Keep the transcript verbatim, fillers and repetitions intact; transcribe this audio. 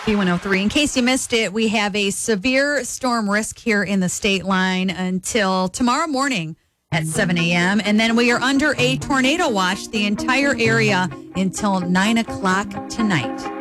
B one oh three. In case you missed it, we have a severe storm risk here in the state line until tomorrow morning at seven a.m. And then we are under a tornado watch the entire area until nine o'clock tonight.